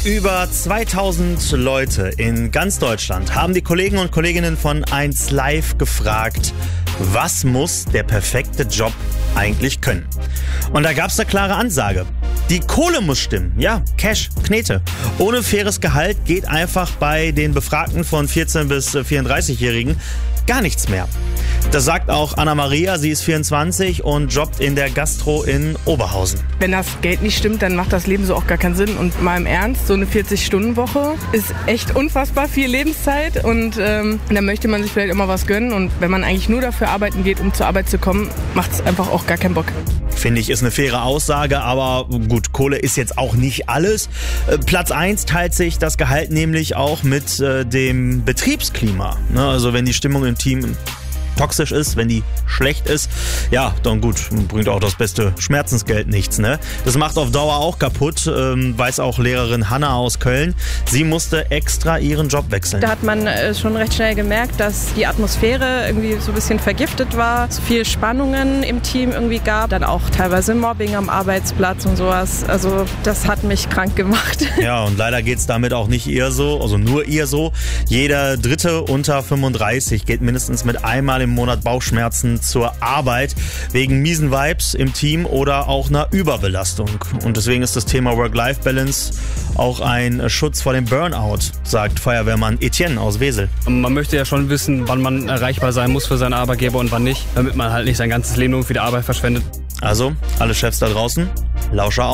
Über 2000 Leute in ganz Deutschland haben die Kollegen und Kolleginnen von 1Live gefragt, was muss der perfekte Job eigentlich können? Und da gab es eine klare Ansage. Die Kohle muss stimmen. Ja, Cash, Knete. Ohne faires Gehalt geht einfach bei den Befragten von 14- bis 34-Jährigen gar nichts mehr. Das sagt auch Anna-Maria, sie ist 24 und jobbt in der Gastro in Oberhausen. Wenn das Geld nicht stimmt, dann macht das Leben so auch gar keinen Sinn. Und mal im Ernst, so eine 40-Stunden-Woche ist echt unfassbar viel Lebenszeit und da möchte man sich vielleicht immer was gönnen. Und wenn man eigentlich nur dafür arbeiten geht, um zur Arbeit zu kommen, macht es einfach auch gar keinen Bock. Finde ich, ist eine faire Aussage, aber gut, Kohle ist jetzt auch nicht alles. Platz 1 teilt sich das Gehalt nämlich auch mit dem Betriebsklima. Ne? Also wenn die Stimmung im Team toxisch ist, wenn die schlecht ist, ja, dann gut, bringt auch das beste Schmerzensgeld nichts, ne? Das macht auf Dauer auch kaputt, weiß auch Lehrerin Hanna aus Köln. Sie musste extra ihren Job wechseln. Da hat man schon recht schnell gemerkt, dass die Atmosphäre irgendwie so ein bisschen vergiftet war, es viel Spannungen im Team irgendwie gab, dann auch teilweise Mobbing am Arbeitsplatz und sowas. Also das hat mich krank gemacht. Ja, und leider geht's damit auch nicht ihr so, also nur ihr so. Jeder Dritte unter 35 geht mindestens mit einmal im Monat Bauchschmerzen zur Arbeit wegen miesen Vibes im Team oder auch einer Überbelastung. Und deswegen ist das Thema Work-Life-Balance auch ein Schutz vor dem Burnout, sagt Feuerwehrmann Etienne aus Wesel. Man möchte ja schon wissen, wann man erreichbar sein muss für seinen Arbeitgeber und wann nicht, damit man halt nicht sein ganzes Leben nur für die Arbeit verschwendet. Also, alle Chefs da draußen, Lauscher auf.